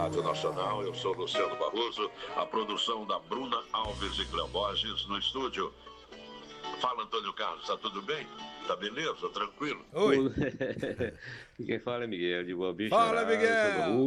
Rádio Nacional. Eu sou Luciano Barroso, a produção da Bruna Alves e Cléo Borges no estúdio. Fala, Antônio Carlos, tá tudo bem? Tá beleza? Tranquilo? Oi. Quem fala é Miguel de Boa Vista. Fala, Miguel.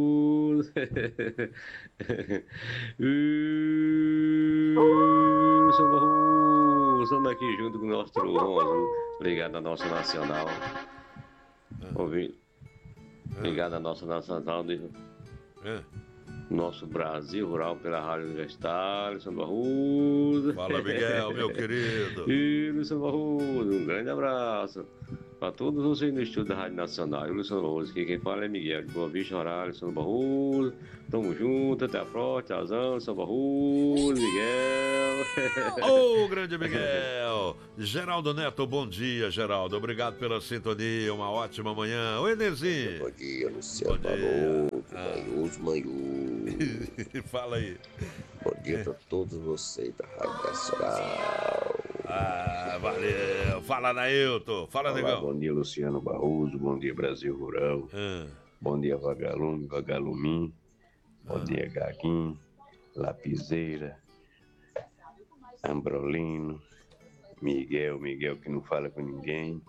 Estamos aqui junto com o nosso Ronzo, ligado na nossa Nacional. Ouvindo? Ligado na nossa Nacional do nosso Brasil Rural pela Rádio Universitária, São Barroso. Fala, Miguel, meu querido. E Luciano Barroso, um grande abraço para todos vocês no estúdio da Rádio Nacional. E Luciano Barroso, aqui quem fala é Miguel de Boa Vista, Horário, Luciano Barroso. Tamo junto, até a próxima, tchauzão, Luciano Barroso, Miguel. Ô, grande Miguel. Geraldo Neto, bom dia, Geraldo. Obrigado pela sintonia, uma ótima manhã. Oi, Nezinho. Bom dia, Luciano Barroso, manhãos. Fala aí. Bom dia para todos vocês da Rádio Nacional. Ah, valeu. Fala, Nailton. Fala, negão. Bom dia, Luciano Barroso. Bom dia, Brasil Rural. Bom dia, Vagalume, Vagalumim. Bom dia, Gaguinho, Lapiseira, Ambrolino, Miguel que não fala com ninguém.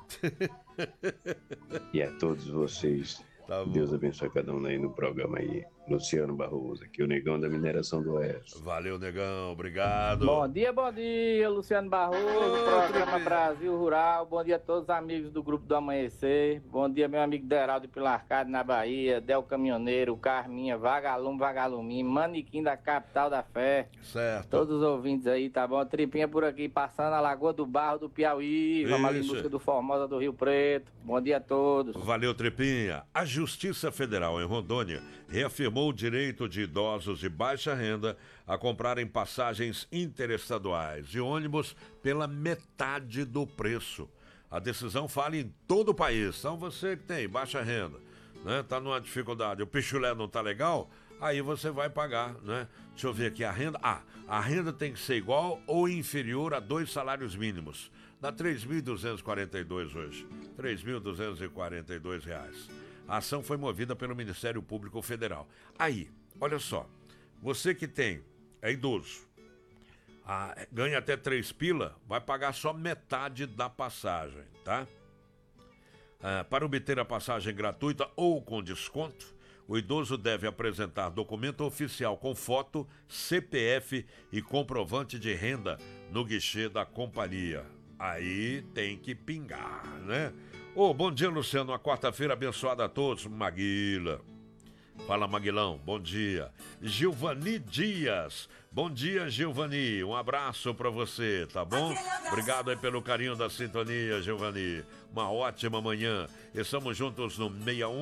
E a todos vocês. Tá bom. Deus abençoe cada um aí no programa aí. Luciano Barroso, aqui o Negão da Mineração do Oeste. Valeu, Negão, obrigado. Bom dia, Luciano Barroso, programa Brasil Rural. Bom dia a todos os amigos do Grupo do Amanhecer. Bom dia, meu amigo Deraldo Pilarcado na Bahia, Del Caminhoneiro, Carminha, Vagalumim, Manequim da Capital da Fé. Certo. Todos os ouvintes aí, tá bom? Tripinha por aqui, passando a Lagoa do Barro do Piauí. Vamos ali em busca do Formosa do Rio Preto. Bom dia a todos. Valeu, Tripinha. A Justiça Federal em Rondônia reafirmou o direito de idosos de baixa renda a comprarem passagens interestaduais de ônibus pela metade do preço. A decisão vale em todo o país. Então você que tem baixa renda, né, tá numa dificuldade, o pichulé não tá legal, aí você vai pagar, né? Deixa eu ver aqui a renda. A renda tem que ser igual ou inferior a 2 salários mínimos. Dá R$ 3.242 hoje. R$ 3.242. A ação foi movida pelo Ministério Público Federal. Aí, olha só, você que é idoso, ganha até 3 pila, vai pagar só metade da passagem, tá? Para obter a passagem gratuita ou com desconto, o idoso deve apresentar documento oficial com foto, CPF e comprovante de renda no guichê da companhia. Aí tem que pingar, né? Bom dia, Luciano. Uma quarta-feira abençoada a todos. Maguila. Fala, Maguilão. Bom dia. Gilvani Dias. Bom dia, Gilvani. Um abraço pra você, tá bom? Obrigado aí pelo carinho da sintonia, Gilvani. Uma ótima manhã. Estamos juntos no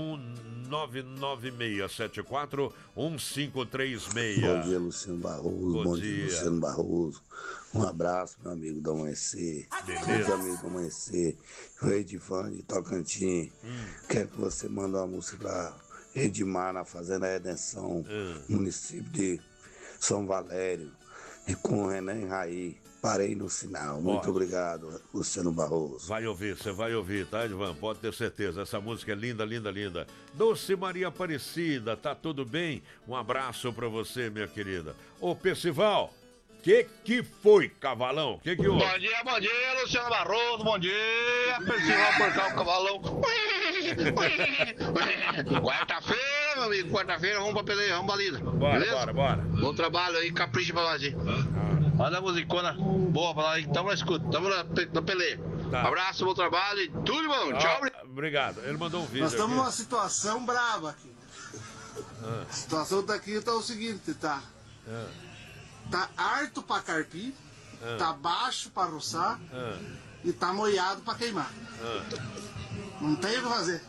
61996741536. Bom dia, Luciano Barroso. Bom dia, Luciano Barroso. Um abraço, meu amigo do Amanhecer. Meus amigos do Amanhecer. O Edivan de Tocantins. Quero que você mande uma música pra Edmar na Fazenda Redenção, município de São Valério. E com o Renan Raí. Parei no sinal. Muito obrigado, Luciano Barroso. Vai ouvir, você vai ouvir, tá, Edvan? Pode ter certeza. Essa música é linda, linda, linda. Doce Maria Aparecida, tá tudo bem? Um abraço pra você, minha querida. Ô, Percival, que foi, cavalão? Que houve? Bom dia, Luciano Barroso. Bom dia, Percival Porcal, cavalão. Quarta-feira, meu amigo, quarta-feira, vamos pra peleia, vamos balida. Bora. Bom trabalho aí, capricha pra nós, hein? Manda a musicona boa pra nós aí, tamo na escuta, tamo na peleia. Tá. Abraço, bom trabalho e tudo bom. Tchau. Obrigado. Ele mandou um vídeo. Nós estamos numa situação brava aqui. A situação daqui tá o seguinte, tá harto pra carpir, tá baixo pra roçar e tá moiado pra queimar. Não tem o que fazer.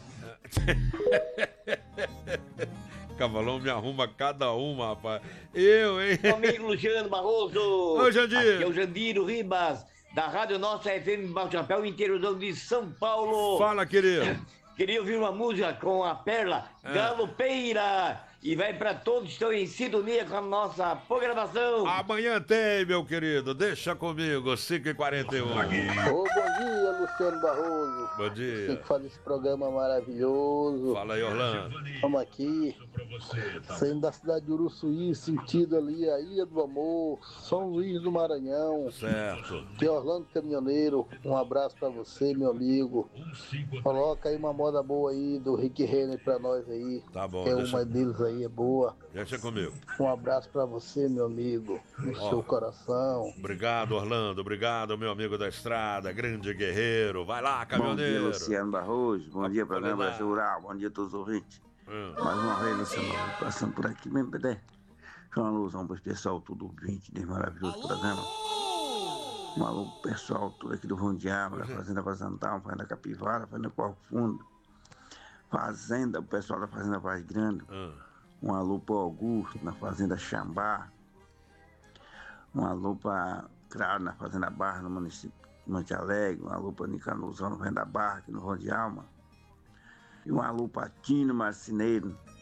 Cavalão me arruma cada uma, rapaz. Eu, hein? Meu amigo Luciano Barroso. Ô, Jandir. Aqui é o Jandiro Ribas, da Rádio Nossa FM Baixo Chapéu, interiorzão de São Paulo. Fala, querido. Queria ouvir uma música com a Perla, Galopeira. E vai para todos que estão em sintonia com a nossa programação. Amanhã tem, meu querido. Deixa comigo, 5h41. Ô, bom dia, Luciano Barroso. Bom dia. Você que faz esse programa maravilhoso. Fala aí, Orlando. Estamos aqui, saindo da cidade de Uruçuí, sentido ali a Ilha do Amor, São Luís do Maranhão. Certo. Que Orlando Caminhoneiro, um abraço pra você, meu amigo. Coloca aí uma moda boa aí do Rick Renner pra nós aí. Tá bom. É uma deles aí, é boa. Deixa comigo. Um abraço pra você, meu amigo, no seu coração. Obrigado, Orlando. Obrigado, meu amigo da estrada, grande guerreiro. Vai lá, caminhoneiro. Bom dia, Luciano Barroso. Bom dia, programa Brasil Rural. Bom dia a todos os ouvintes. Mais uma vez, Luciano Barroso, passando por aqui mesmo, Pedé. Uma alusão para o pessoal, tudo ouvinte desse maravilhoso programa. Um alô pro pessoal, tudo aqui do Vão Diabo, da Fazenda Vazantão, Fazenda Capivara, Fazenda Corpo Fundo. Fazenda, o pessoal da Fazenda Vaz Grande. Um alô para Augusto, na Fazenda Xambá. Um alô para Cravo, na Fazenda Barra, no município de Monte Alegre. Um alô para Nicanuzão, no Venda Barra, aqui no Vão de Alma. E um alô para Tino Marceneiro,